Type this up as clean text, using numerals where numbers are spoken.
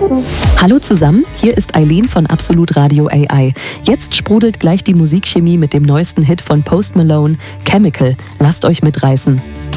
Hallo zusammen, hier ist Eileen von Absolut Radio AI. Jetzt sprudelt gleich die Musikchemie mit dem neuesten Hit von Post Malone, Chemical. Lasst euch mitreißen.